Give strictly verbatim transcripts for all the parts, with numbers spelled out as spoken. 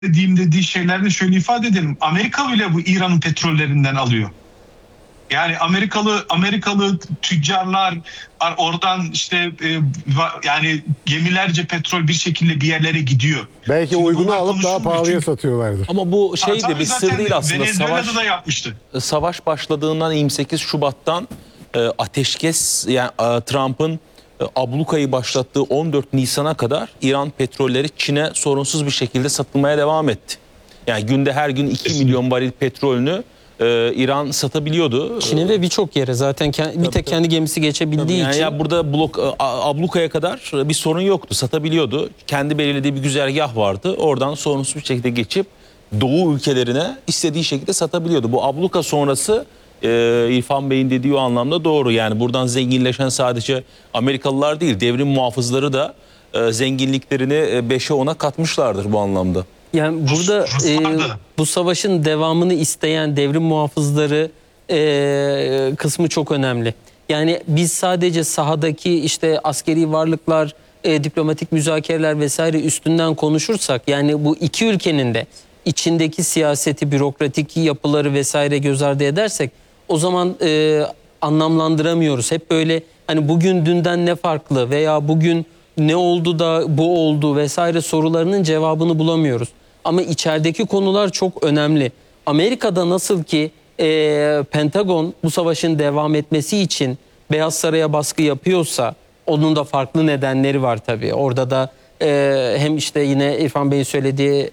dediğim dediği şeylerde şöyle ifade edelim. Amerika bile bu İran'ın petrollerinden alıyor. Yani Amerikalı Amerikalı tüccarlar oradan işte e, yani gemilerce petrol bir şekilde bir yerlere gidiyor. Belki Şimdi uygunu bunlar alıp daha konuşulmuyor pahalıya çünkü- satıyorlardır. Ama bu şey Tabii de bir sır zaten değil aslında. Venezuela'da Savaş da yapmıştı. savaş başladığından yirmi sekiz Şubat'tan e, ateşkes, yani e, Trump'ın e, ablukayı başlattığı on dört Nisan'a kadar İran petrolleri Çin'e sorunsuz bir şekilde satılmaya devam etti. Yani günde her gün iki milyon varil petrolünü e, İran satabiliyordu. Çin'e ve birçok yere zaten bir tek kendi gemisi geçebildiği Yani için. ya burada blok ablukaya kadar bir sorun yoktu. Satabiliyordu. Kendi belirlediği bir güzergah vardı. Oradan sorunsuz bir şekilde geçip Doğu ülkelerine istediği şekilde satabiliyordu. Bu abluka sonrası e, İrfan Bey'in dediği o anlamda doğru. Yani buradan zenginleşen sadece Amerikalılar değil, devrim muhafızları da e, zenginliklerini beşe ona katmışlardır bu anlamda. Yani burada e, bu savaşın devamını isteyen devrim muhafızları e, kısmı çok önemli. Yani biz sadece sahadaki işte askeri varlıklar, e, diplomatik müzakereler vesaire üstünden konuşursak, yani bu iki ülkenin de içindeki siyaseti, bürokratik yapıları vesaire göz ardı edersek o zaman e, anlamlandıramıyoruz. Hep böyle hani bugün dünden ne farklı veya bugün ne oldu da bu oldu vesaire sorularının cevabını bulamıyoruz. Ama içerideki konular çok önemli. Amerika'da nasıl ki e, Pentagon bu savaşın devam etmesi için Beyaz Saray'a baskı yapıyorsa, onun da farklı nedenleri var tabii. Orada da e, hem işte yine İrfan Bey'in söylediği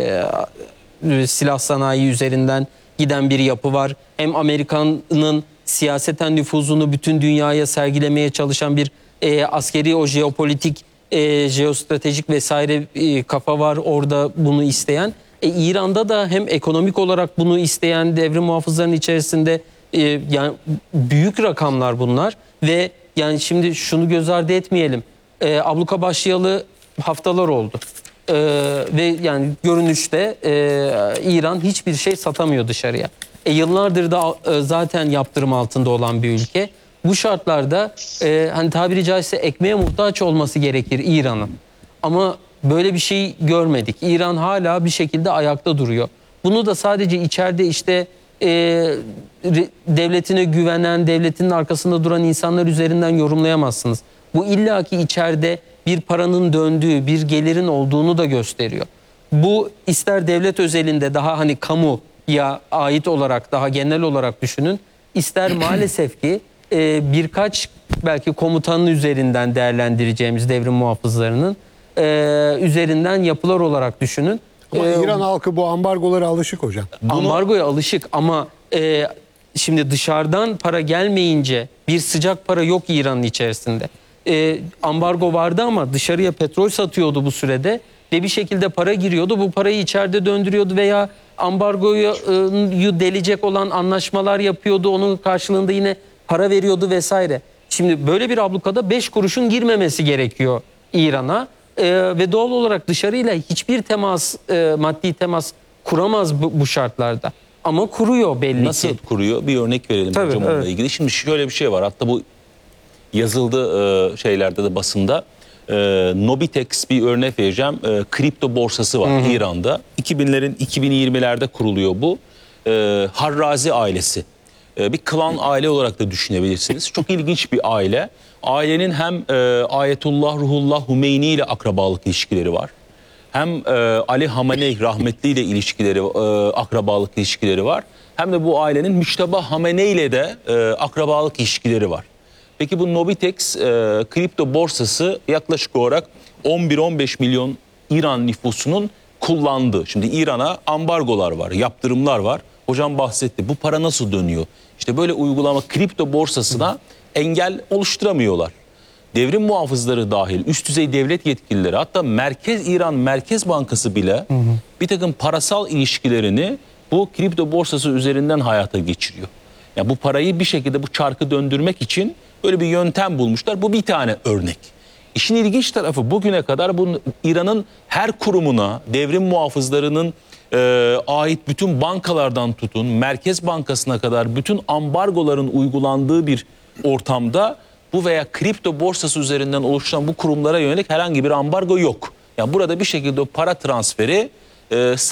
e, silah sanayi üzerinden giden bir yapı var. Hem Amerika'nın siyaseten nüfuzunu bütün dünyaya sergilemeye çalışan bir e, askeri, o jeopolitik, e, jeostratejik vesaire e, kafa var orada bunu isteyen. E, İran'da da hem ekonomik olarak bunu isteyen devrim muhafızlarının içerisinde e, yani büyük rakamlar bunlar ve yani şimdi şunu göz ardı etmeyelim. E, abluka başlayalı haftalar oldu. E, ve yani görünüşte e, İran hiçbir şey satamıyor dışarıya. E, yıllardır da e, zaten yaptırım altında olan bir ülke. Bu şartlarda e, hani tabiri caizse ekmeğe muhtaç olması gerekir İran'ın. Ama böyle bir şey görmedik. İran hala bir şekilde ayakta duruyor. Bunu da sadece içeride işte e, devletine güvenen, devletinin arkasında duran insanlar üzerinden yorumlayamazsınız. Bu illaki içeride bir paranın döndüğü, bir gelirin olduğunu da gösteriyor. Bu ister devlet özelinde daha hani kamuya ait olarak, daha genel olarak düşünün. İster maalesef ki e, birkaç belki komutanın üzerinden değerlendireceğimiz devrim muhafızlarının e, üzerinden yapılar olarak düşünün. Ama E, İran halkı bu ambargolara alışık hocam. Ambargoya alışık ama e, şimdi dışarıdan para gelmeyince bir sıcak para yok İran'ın içerisinde. E, ambargo vardı ama dışarıya petrol satıyordu bu sürede ve bir şekilde para giriyordu. Bu parayı içeride döndürüyordu veya ambargoyu e, delecek olan anlaşmalar yapıyordu. Onun karşılığında yine para veriyordu vesaire. Şimdi böyle bir ablukada beş kuruşun girmemesi gerekiyor İran'a e, ve doğal olarak dışarıyla hiçbir temas, e, maddi temas kuramaz bu, bu şartlarda. Ama kuruyor belli Nasıl ki. kuruyor? Bir örnek verelim Tabii, hocam onunla evet. ilgili. Şimdi şöyle bir şey var. Hatta bu yazıldı e, şeylerde de, basında. E, Nobitex bir örnek vereceğim. E, kripto borsası var hı hı. İran'da. iki binlerin iki bin yirmilerde kuruluyor bu. E, Harrazi ailesi. E, bir klan aile olarak da düşünebilirsiniz. Çok ilginç bir aile. Ailenin hem e, Ayetullah Ruhullah Hümeyni ile akrabalık ilişkileri var. Hem e, Ali Hameney rahmetli ile ilişkileri, e, akrabalık ilişkileri var. Hem de bu ailenin Müşteba Hameney ile de e, akrabalık ilişkileri var. Peki bu Nobitex e, kripto borsası yaklaşık olarak on bir on beş milyon İran nüfusunun kullandığı. Şimdi İran'a ambargolar var, yaptırımlar var. Hocam bahsetti. Bu para nasıl dönüyor? İşte böyle uygulama kripto borsasına engel oluşturamıyorlar. Devrim muhafızları dahil, üst düzey devlet yetkilileri, hatta Merkez İran Merkez Bankası bile hı hı. bir takım parasal ilişkilerini bu kripto borsası üzerinden hayata geçiriyor. Yani bu parayı bir şekilde, bu çarkı döndürmek için böyle bir yöntem bulmuşlar. Bu bir tane örnek. İşin ilginç tarafı, bugüne kadar bu İran'ın her kurumuna, devrim muhafızlarının e, ait bütün bankalardan tutun, Merkez Bankası'na kadar bütün ambargoların uygulandığı bir ortamda bu veya kripto borsası üzerinden oluşan bu kurumlara yönelik herhangi bir ambargo yok. Yani burada bir şekilde para transferi e,